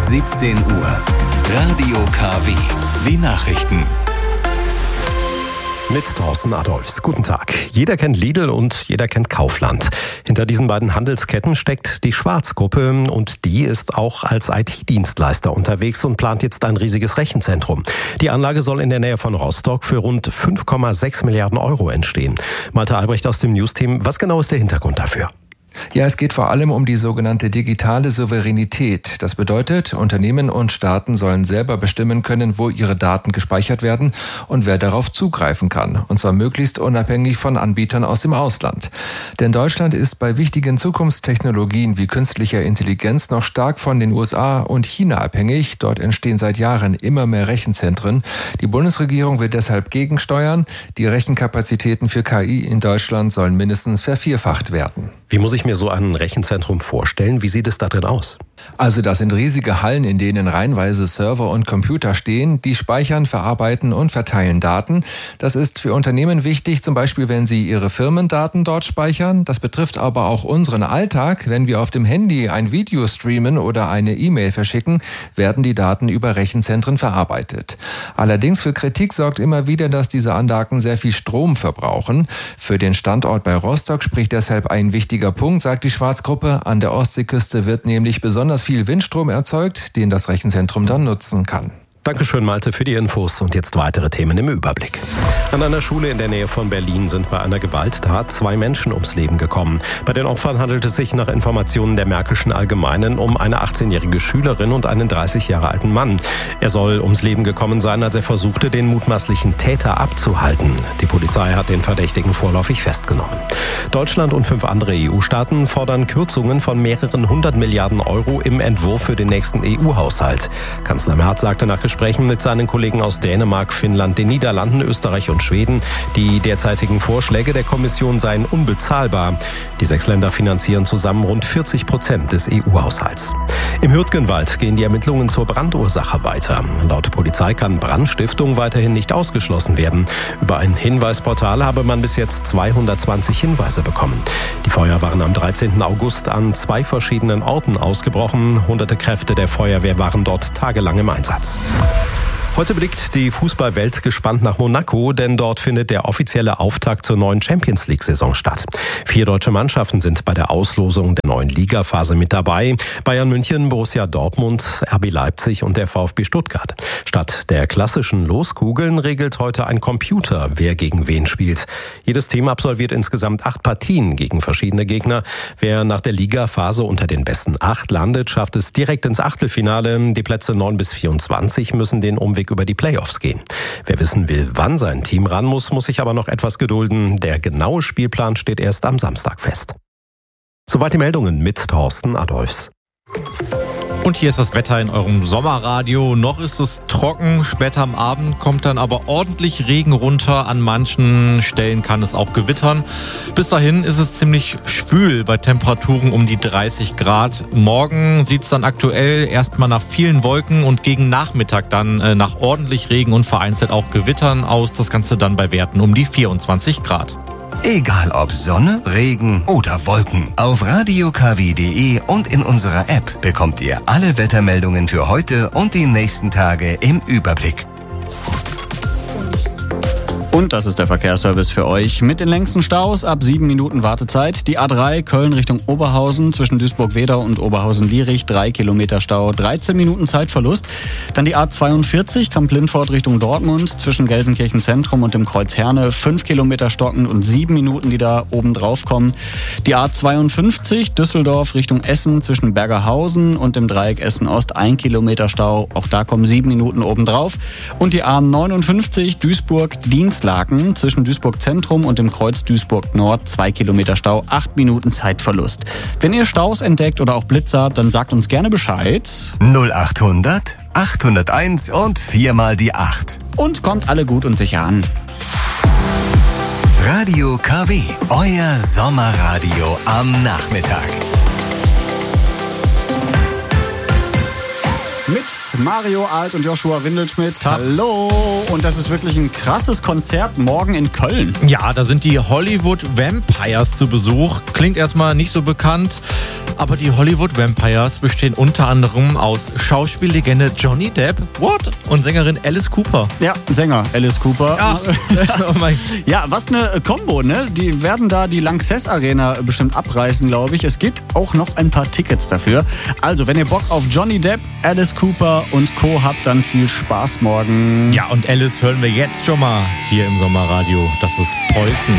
17 Uhr. Radio KW. Die Nachrichten. Mit Thorsten Adolfs. Guten Tag. Jeder kennt Lidl und jeder kennt Kaufland. Hinter diesen beiden Handelsketten steckt die Schwarz-Gruppe und die ist auch als IT-Dienstleister unterwegs und plant jetzt ein riesiges Rechenzentrum. Die Anlage soll in der Nähe von Rostock für rund 5,6 Milliarden Euro entstehen. Malte Albrecht aus dem News-Team. Was genau ist der Hintergrund dafür? Ja, es geht vor allem um die sogenannte digitale Souveränität. Das bedeutet, Unternehmen und Staaten sollen selber bestimmen können, wo ihre Daten gespeichert werden und wer darauf zugreifen kann. Und zwar möglichst unabhängig von Anbietern aus dem Ausland. Denn Deutschland ist bei wichtigen Zukunftstechnologien wie künstlicher Intelligenz noch stark von den USA und China abhängig. Dort entstehen seit Jahren immer mehr Rechenzentren. Die Bundesregierung will deshalb gegensteuern. Die Rechenkapazitäten für KI in Deutschland sollen mindestens vervierfacht werden. Wie muss ich mir so ein Rechenzentrum vorstellen? Wie sieht es da drin aus? Also das sind riesige Hallen, in denen reihenweise Server und Computer stehen, die speichern, verarbeiten und verteilen Daten. Das ist für Unternehmen wichtig, zum Beispiel wenn sie ihre Firmendaten dort speichern. Das betrifft aber auch unseren Alltag. Wenn wir auf dem Handy ein Video streamen oder eine E-Mail verschicken, werden die Daten über Rechenzentren verarbeitet. Allerdings für Kritik sorgt immer wieder, dass diese Anlagen sehr viel Strom verbrauchen. Für den Standort bei Rostock spricht deshalb ein wichtiger Punkt, sagt die Schwarz-Gruppe. An der Ostseeküste wird nämlich besonders viel Windstrom erzeugt, den das Rechenzentrum dann nutzen kann. Dankeschön, Malte, für die Infos und jetzt weitere Themen im Überblick. An einer Schule in der Nähe von Berlin sind bei einer Gewalttat 2 Menschen ums Leben gekommen. Bei den Opfern handelt es sich nach Informationen der Märkischen Allgemeinen um eine 18-jährige Schülerin und einen 30 Jahre alten Mann. Er soll ums Leben gekommen sein, als er versuchte, den mutmaßlichen Täter abzuhalten. Die Polizei hat den Verdächtigen vorläufig festgenommen. Deutschland und 5 andere EU-Staaten fordern Kürzungen von mehreren 100 Milliarden Euro im Entwurf für den nächsten EU-Haushalt. Kanzler Merz sagte nach Gesprächen mit seinen Kollegen aus Dänemark, Finnland, den Niederlanden, Österreich und Schweden, die derzeitigen Vorschläge der Kommission seien unbezahlbar. Die 6 Länder finanzieren zusammen rund 40% des EU-Haushalts. Im Hürtgenwald gehen die Ermittlungen zur Brandursache weiter. Laut Polizei kann Brandstiftung weiterhin nicht ausgeschlossen werden. Über ein Hinweisportal habe man bis jetzt 220 Hinweise bekommen. Die Feuer waren am 13. August an 2 verschiedenen Orten ausgebrochen. Hunderte Kräfte der Feuerwehr waren dort tagelang im Einsatz. Heute blickt die Fußballwelt gespannt nach Monaco, denn dort findet der offizielle Auftakt zur neuen Champions-League-Saison statt. 4 deutsche Mannschaften sind bei der Auslosung der neuen Ligaphase mit dabei. Bayern München, Borussia Dortmund, RB Leipzig und der VfB Stuttgart. Statt der klassischen Loskugeln regelt heute ein Computer, wer gegen wen spielt. Jedes Team absolviert insgesamt 8 Partien gegen verschiedene Gegner. Wer nach der Ligaphase unter den besten 8 landet, schafft es direkt ins Achtelfinale. Die Plätze 9 bis 24 müssen den Umweg über die Playoffs gehen. Wer wissen will, wann sein Team ran muss sich aber noch etwas gedulden. Der genaue Spielplan steht erst am Samstag fest. Soweit die Meldungen mit Thorsten Adolfs. Und hier ist das Wetter in eurem Sommerradio. Noch ist es trocken, später am Abend kommt dann aber ordentlich Regen runter. An manchen Stellen kann es auch gewittern. Bis dahin ist es ziemlich schwül bei Temperaturen um die 30 Grad. Morgen sieht es dann aktuell erstmal nach vielen Wolken und gegen Nachmittag dann nach ordentlich Regen und vereinzelt auch Gewittern aus. Das Ganze dann bei Werten um die 24 Grad. Egal ob Sonne, Regen oder Wolken. Auf radiokw.de und in unserer App bekommt ihr alle Wettermeldungen für heute und die nächsten Tage im Überblick. Und das ist der Verkehrsservice für euch. Mit den längsten Staus ab 7 Minuten Wartezeit. Die A3 Köln Richtung Oberhausen zwischen Duisburg-Wedau und Oberhausen-Lierich 3 Kilometer Stau, 13 Minuten Zeitverlust. Dann die A42 Kamp-Lindfort Richtung Dortmund zwischen Gelsenkirchen Zentrum und dem Kreuz Herne 5 Kilometer stocken und 7 Minuten, die da oben drauf kommen. Die A52 Düsseldorf Richtung Essen zwischen Bergerhausen und dem Dreieck Essen-Ost 1 Kilometer Stau. Auch da kommen 7 Minuten oben drauf. Und die A59 Duisburg-Dienstlaken zwischen Duisburg Zentrum und dem Kreuz Duisburg Nord 2 Kilometer Stau, 8 Minuten Zeitverlust. Wenn ihr Staus entdeckt oder auch Blitzer habt, dann sagt uns gerne Bescheid. 0800 801 und 4 mal die 8. Und kommt alle gut und sicher an. Radio KW, euer Sommerradio am Nachmittag. mit Mario Alt und Joshua Windelschmidt. Hallo! Und das ist wirklich ein krasses Konzert morgen in Köln. Ja, da sind die Hollywood Vampires zu Besuch. Klingt erstmal nicht so bekannt, aber die Hollywood Vampires bestehen unter anderem aus Schauspiellegende Johnny Depp und Sängerin Alice Cooper. Ja, Sänger Alice Cooper. Ja, oh mein. Ja, was eine Kombo, ne? Die werden da die Lanxess Arena bestimmt abreißen, glaube ich. Es gibt auch noch ein paar Tickets dafür. Also, wenn ihr Bock auf Johnny Depp, Alice Cooper und Co. habt, dann viel Spaß morgen. Ja, und Alice hören wir jetzt schon mal hier im Sommerradio. Das ist Preußen.